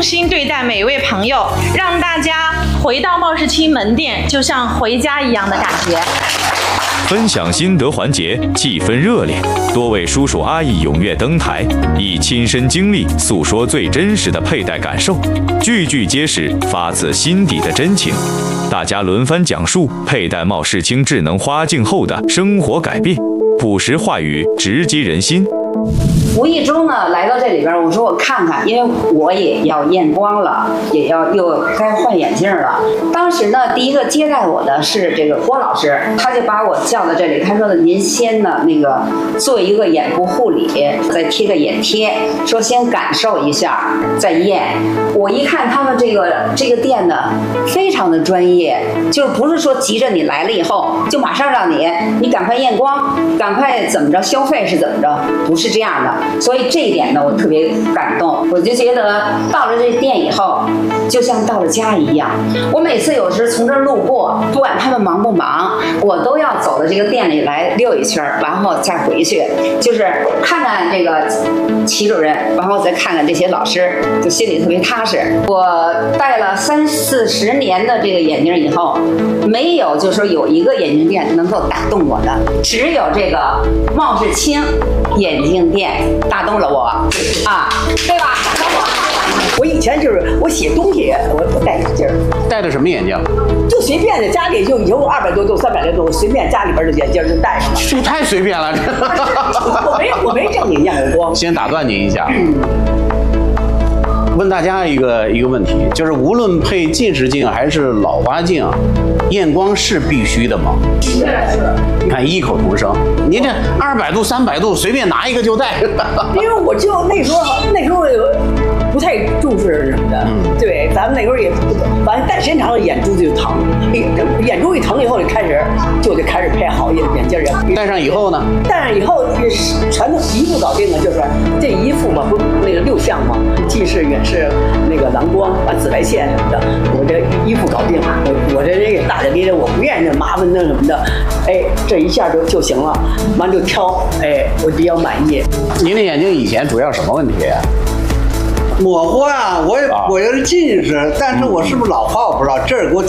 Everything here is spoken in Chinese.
用心对待每一位朋友，让大家回到茂世清门店就像回家一样的感觉。 分享心得环节气氛热烈，多位叔叔阿姨踊跃登台，以亲身经历诉说最真实的佩戴感受，句句皆是发自心底的真情。大家轮番讲述佩戴茂世清智能花镜后的生活改变，朴实话语直击人心。 无意中呢来到这里边，我说我看看，因为我也要验光了，也要又该换眼镜了。当时呢，第一个接待我的是这个郭老师，他就把我叫到这里，他说的您先呢那个做一个眼部护理，再贴个眼贴，说先感受一下再验。我一看他们这个店呢非常的专业，就是不是说急着你来了以后就马上让你赶快验光，赶快怎么着消费是怎么着，不是这样的。所以这一点呢，我特别感动。我就觉得到了这店以后，就像到了家一样。我每次有时从这儿路过，不管他们忙不忙，我都要走到这个店里来溜一圈，然后再回去，就是看看这个齐主任，然后再看看这些老师，就心里特别踏实。我戴了30-40年的这个眼镜以后，没有就说有一个眼镜店能够打动我的，只有这个茂世清眼镜店打动了我啊，对吧？ 我以前就是我写东西，我戴眼镜， 戴的什么眼镜？ 就随便的，家里就有200多度、300多度，随便家里边的眼镜就戴上了。 这太随便了， 我没正经验过光。 先打断您一下。问大家一个问题，就是无论配近视镜还是老花镜，验光是必须的吗？ 是。 你看异口同声，您这200度、300度随便拿一个就戴。 因为我就那时候不太重视什么的，对，咱们那时候也，反正戴时间长了眼珠子就疼，眼珠一疼以后就开始配好眼镜儿。 戴上以后呢？ 戴上以后全都一副搞定了，就是这一副嘛，不那个6项嘛，近视、远视、那个蓝光、紫外线什么的，我这一副搞定了。我这人也大咧咧的，我不愿意那麻烦那什么的，哎，这一下就行了，完就挑，哎，我比较满意。 您的眼睛以前主要什么问题呀？ 模糊啊，我也是近视，但是我是不是老花我不知道。这儿给我